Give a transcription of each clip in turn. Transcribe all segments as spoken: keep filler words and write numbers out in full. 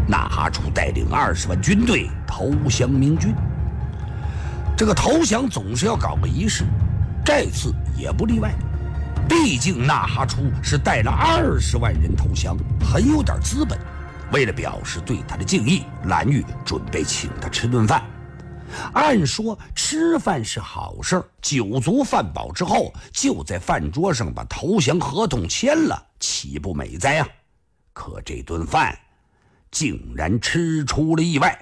纳哈出带领二十万军队投降明军。这个投降总是要搞个仪式，这次也不例外。毕竟纳哈出是带了二十万人投降，很有点资本。为了表示对他的敬意，蓝玉准备请他吃顿饭。按说吃饭是好事，酒足饭饱之后，就在饭桌上把投降合同签了，岂不美哉啊？可这顿饭竟然吃出了意外。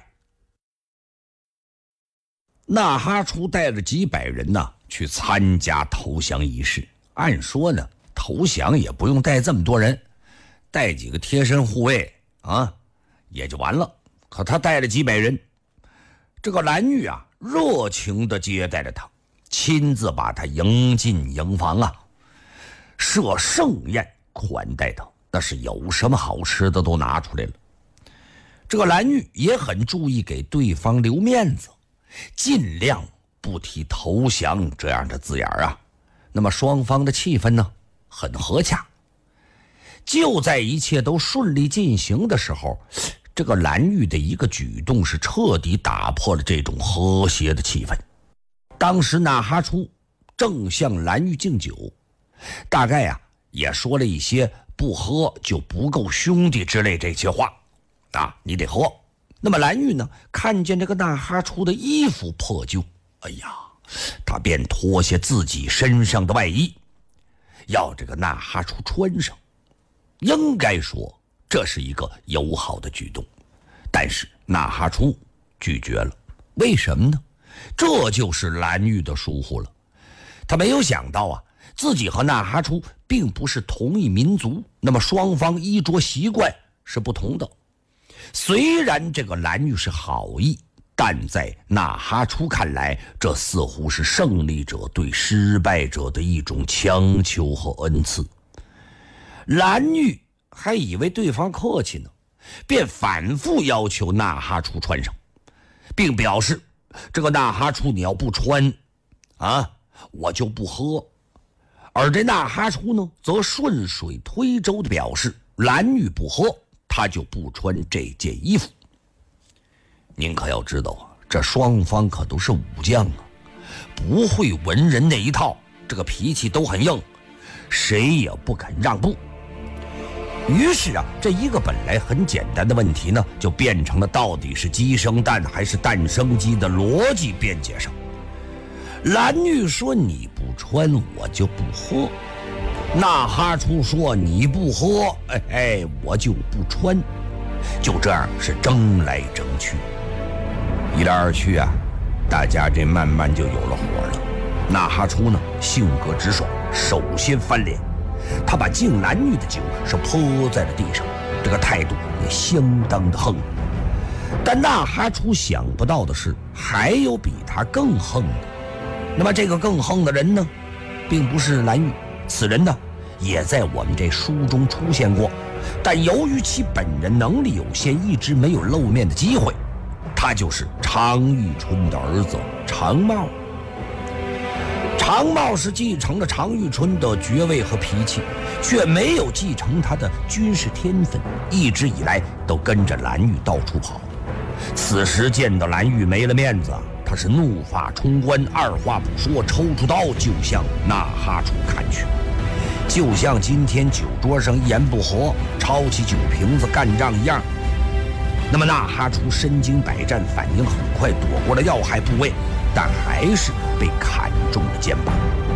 纳哈出带了几百人呢，去参加投降仪式。按说呢，投降也不用带这么多人，带几个贴身护卫啊，也就完了。可他带了几百人，这个蓝玉啊，热情地接待了他，亲自把他迎进营房啊，设盛宴款待他，那是有什么好吃的都拿出来了。这个蓝玉也很注意给对方留面子，尽量不提投降这样的字眼啊。那么双方的气氛呢，很和洽。就在一切都顺利进行的时候，这个蓝玉的一个举动是彻底打破了这种和谐的气氛。当时纳哈出正向蓝玉敬酒，大概啊也说了一些不喝就不够兄弟之类这些话啊，你得喝。那么蓝玉呢，看见这个纳哈出的衣服破旧，哎呀，他便脱下自己身上的外衣，要这个纳哈出穿上。应该说这是一个友好的举动，但是纳哈出拒绝了。为什么呢？这就是蓝玉的疏忽了。他没有想到啊，自己和纳哈出并不是同一民族，那么双方衣着习惯是不同的。虽然这个蓝玉是好意，但在纳哈出看来，这似乎是胜利者对失败者的一种强求和恩赐。蓝玉还以为对方客气呢，便反复要求纳哈出穿上，并表示这个纳哈出你要不穿啊，我就不喝。而这纳哈出呢，则顺水推舟地表示，蓝玉不喝，他就不穿这件衣服。您可要知道啊，这双方可都是武将啊，不会文人那一套，这个脾气都很硬，谁也不肯让步。于是啊，这一个本来很简单的问题呢，就变成了到底是鸡生蛋还是蛋生鸡的逻辑辩解上。蓝玉说你不穿我就不喝，纳哈出说你不喝，哎哎，我就不穿，就这样是争来争去，一来二去啊，大家这慢慢就有了火了。纳哈出呢，性格直爽，首先翻脸，他把敬蓝玉的酒是泼在了地上，这个态度也相当的横。但纳哈出想不到的是，还有比他更横的。那么这个更横的人呢，并不是蓝玉，此人呢也在我们这书中出现过，但由于其本人能力有限，一直没有露面的机会。他就是常遇春的儿子常茂。常茂是继承了常遇春的爵位和脾气，却没有继承他的军事天分，一直以来都跟着蓝玉到处跑。此时见到蓝玉没了面子，他是怒发冲冠，二话不说抽出刀就向纳哈出砍去，就像今天酒桌上一言不合抄起酒瓶子干仗一样。那么纳哈出身经百战，反应很快，躲过了要害部位，但还是被砍中了肩膀。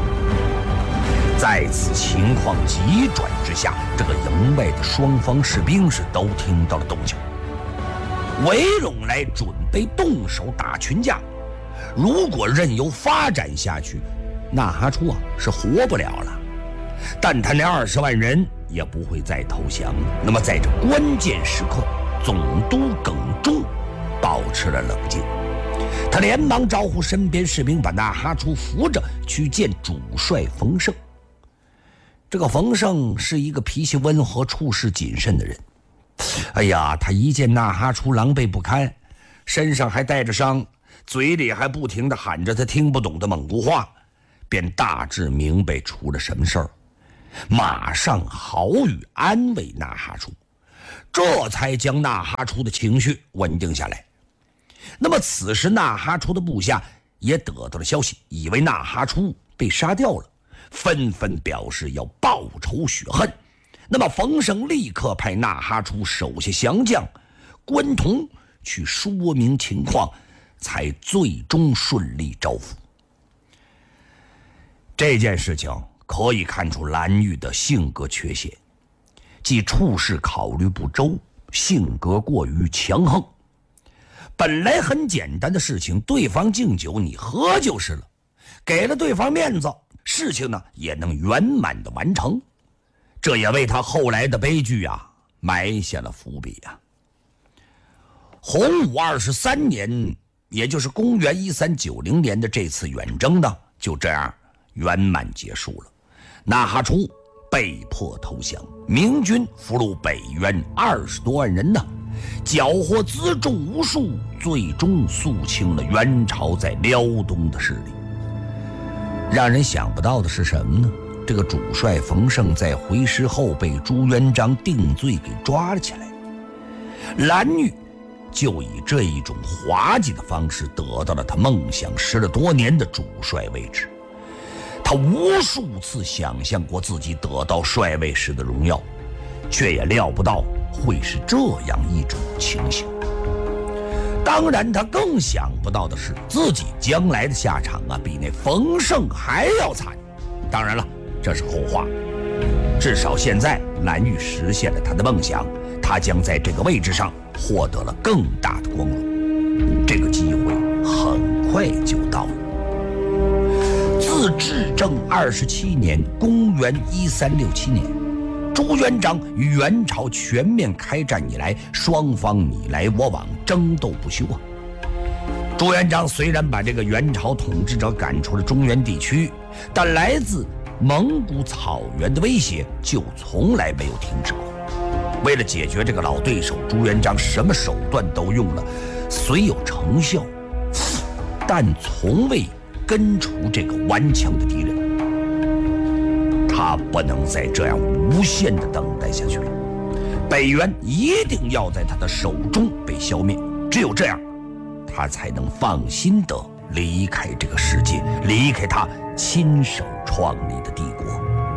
在此情况急转之下，这个营外的双方士兵是都听到了动静，围拢来准备动手打群架。如果任由发展下去，纳哈出啊是活不了了，但他那二十万人也不会再投降。那么在这关键时刻，总督耿忠保持了冷静，他连忙招呼身边士兵把纳哈出扶着去见主帅冯胜。这个冯胜是一个脾气温和、处事谨慎的人。哎呀，他一见纳哈出狼狈不堪，身上还带着伤，嘴里还不停地喊着他听不懂的蒙古话，便大致明白出了什么事儿，马上好语安慰纳哈出。 这才将纳哈出的情绪稳定下来。那么此时纳哈出的部下也得到了消息，以为纳哈出被杀掉了，纷纷表示要报仇雪恨。那么冯胜立刻派纳哈出手下降将关同去说明情况，才最终顺利招抚。这件事情可以看出蓝玉的性格缺陷，即处事考虑不周，性格过于强横。本来很简单的事情，对方敬酒你喝就是了，给了对方面子，事情呢也能圆满的完成。这也为他后来的悲剧啊埋下了伏笔啊。洪武二十三年，也就是公元一三九零年的这次远征呢，就这样圆满结束了。纳哈出被迫投降，明军俘虏北元二十多万人呢，缴获辎重无数，最终肃清了元朝在辽东的势力。让人想不到的是什么呢？这个主帅冯胜在回师后被朱元璋定罪给抓了起来，蓝玉就以这一种滑稽的方式得到了他梦想十了多年的主帅位置。他无数次想象过自己得到帅位时的荣耀，却也料不到会是这样一种情形。当然他更想不到的是，自己将来的下场啊比那冯胜还要惨。当然了，这是后话，至少现在蓝玉实现了他的梦想，他将在这个位置上获得了更大的光荣。这个机会很快就到了。自至正二十七年，公元一三六七年，朱元璋与元朝全面开战以来，双方你来我往，争斗不休啊。朱元璋虽然把这个元朝统治者赶出了中原地区，但来自蒙古草原的威胁就从来没有停止过。为了解决这个老对手，朱元璋什么手段都用了，虽有成效，但从未根除这个顽强的敌人。他不能再这样无限的等待下去了，北元一定要在他的手中被消灭，只有这样，他才能放心的离开这个世界，离开他亲手创立的帝国。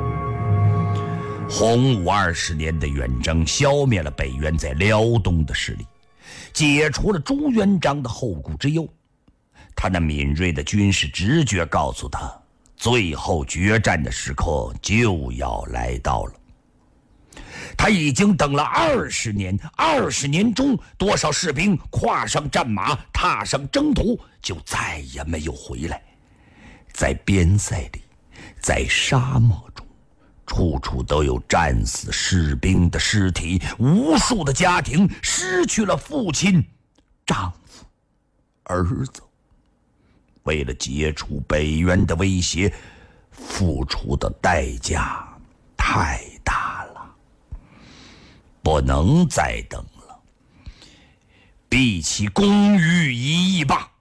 洪武二十年的远征消灭了北元在辽东的势力，解除了朱元璋的后顾之忧。他那敏锐的军事直觉告诉他，最后决战的时刻就要来到了。他已经等了二十年，二十年中多少士兵跨上战马，踏上征途，就再也没有回来。在边塞里，在沙漠中，处处都有战死士兵的尸体，无数的家庭失去了父亲、丈夫、儿子。为了解除北元的威胁，付出的代价太大了，不能再等了，毕其功于一役吧。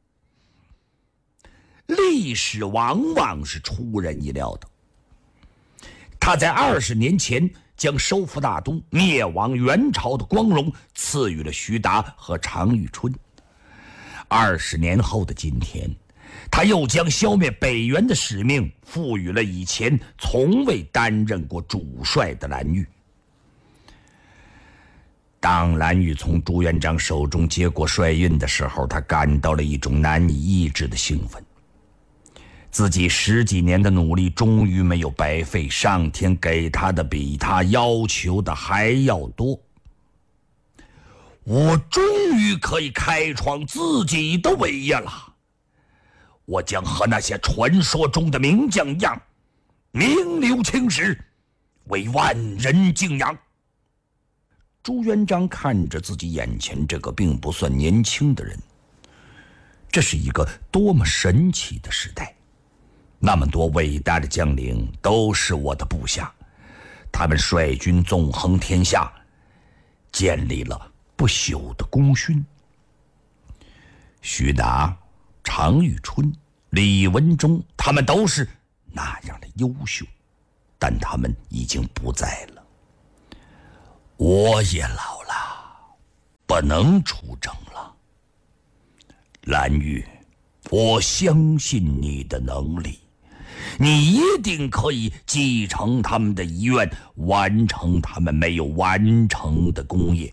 历史往往是出人意料的，他在二十年前将收复大都、灭亡元朝的光荣赐予了徐达和常遇春。二十年后的今天，他又将消灭北元的使命赋予了以前从未担任过主帅的蓝玉。当蓝玉从朱元璋手中接过帅印的时候，他感到了一种难以抑制的兴奋。自己十几年的努力终于没有白费，上天给他的比他要求的还要多。我终于可以开创自己的伟业了，我将和那些传说中的名将一样，名留青史，为万人敬仰。朱元璋看着自己眼前这个并不算年轻的人，这是一个多么神奇的时代，那么多伟大的将领都是我的部下，他们率军纵横天下，建立了不朽的功勋。徐达、常遇春、李文忠，他们都是那样的优秀，但他们已经不在了。 我也老了，不能出征了。蓝玉，我相信你的能力，你一定可以继承他们的遗愿，完成他们没有完成的功业。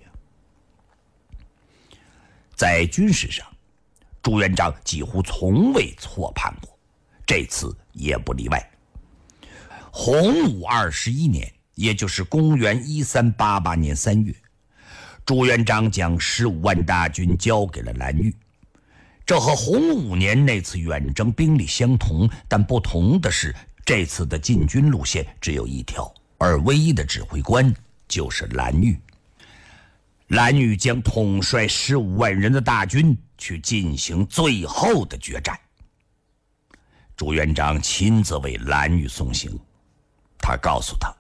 在军事上，朱元璋几乎从未错判过，这次也不例外。洪武二十一年，也就是公元一三八八年三月，朱元璋将十五万大军交给了蓝玉。这和洪武年那次远征兵力相同，但不同的是，这次的进军路线只有一条，而唯一的指挥官就是蓝玉。蓝玉将统帅十五万人的大军去进行最后的决战。朱元璋亲自为蓝玉送行，他告诉他：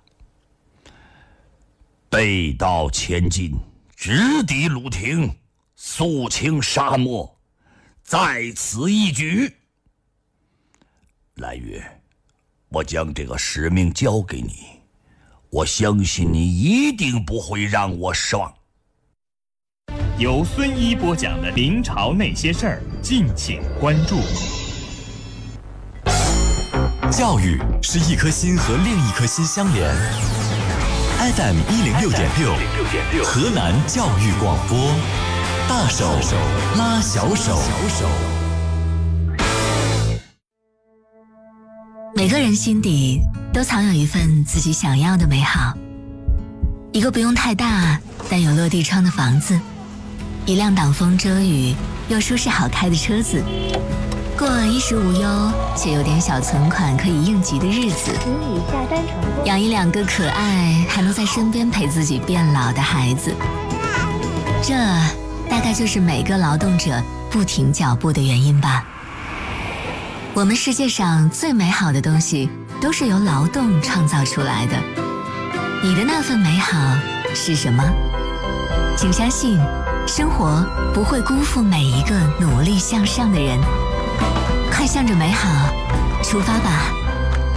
背道前进，直抵鲁庭，肃清沙漠，在此一举。蓝玉，我将这个使命交给你，我相信你一定不会让我失望。 由孙一播讲的明朝那些事儿，敬请关注。 教育是一颗心和另一颗心相连。F M 一零六点六，河南教育广播，大手拉小手。 每个人心底都藏有一份自己想要的美好，一个不用太大但有落地窗的房子，一辆挡风遮雨又舒适好开的车子，过衣食无忧且有点小存款可以应急的日子，养一两个可爱还能在身边陪自己变老的孩子，这大概就是每个劳动者不停脚步的原因吧。我们世界上最美好的东西都是由劳动创造出来的，你的那份美好是什么？请相信生活不会辜负每一个努力向上的人，快向着美好出发吧。